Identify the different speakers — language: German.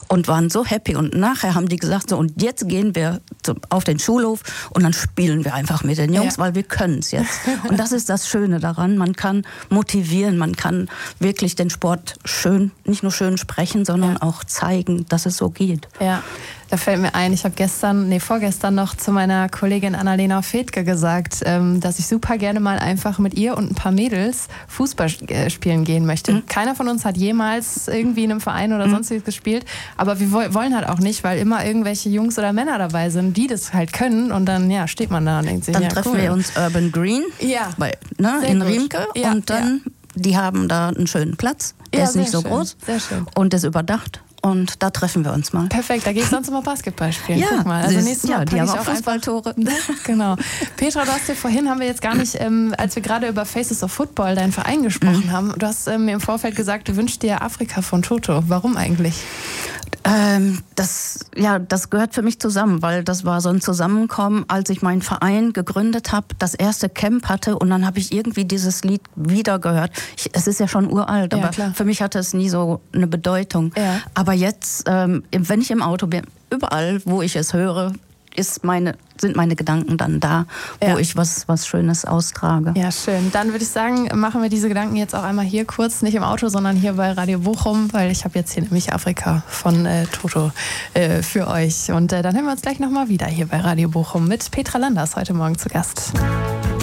Speaker 1: und waren so happy. Und nachher haben die gesagt, so, und jetzt gehen wir auf den Schulhof und dann spielen wir einfach mit den Jungs, weil wir können es jetzt. Und das ist das Schöne daran. Man kann motivieren, man kann wirklich den Sport nicht nur schön sprechen, sondern auch zeigen, dass es so geht.
Speaker 2: Ja. Da fällt mir ein, ich habe vorgestern noch zu meiner Kollegin Annalena Fethke gesagt, dass ich super gerne mal einfach mit ihr und ein paar Mädels Fußball spielen gehen möchte. Keiner von uns hat jemals irgendwie in einem Verein oder sonstiges gespielt, aber wir wollen halt auch nicht, weil immer irgendwelche Jungs oder Männer dabei sind, die das halt können und dann steht man da und denkt sich,
Speaker 1: dann treffen wir uns Urban Green in Riemke und dann, die haben da einen schönen Platz, der ist nicht so groß und ist überdacht. Und da treffen wir uns mal.
Speaker 2: Perfekt, da gehe ich sonst immer Basketball spielen.
Speaker 1: Ja,
Speaker 2: guck mal. Also nächstes Mal
Speaker 1: die haben auch Fußballtore.
Speaker 2: Genau. Petra, du hast dir vorhin, haben wir jetzt gar nicht, als wir gerade über Faces of Football, deinen Verein gesprochen haben, du hast mir im Vorfeld gesagt, du wünschst dir Afrika von Toto. Warum eigentlich?
Speaker 1: Das gehört für mich zusammen, weil das war so ein Zusammenkommen, als ich meinen Verein gegründet habe, das erste Camp hatte und dann habe ich irgendwie dieses Lied wieder gehört. Es ist ja schon uralt, aber für mich hatte es nie so eine Bedeutung. Ja. Aber jetzt, wenn ich im Auto bin, überall, wo ich es höre, sind meine Gedanken dann da, wo ich was Schönes austrage.
Speaker 2: Ja, schön. Dann würde ich sagen, machen wir diese Gedanken jetzt auch einmal hier kurz, nicht im Auto, sondern hier bei Radio Bochum, weil ich habe jetzt hier nämlich Afrika von Toto für euch. Und dann hören wir uns gleich nochmal wieder hier bei Radio Bochum mit Petra Landers heute Morgen zu Gast.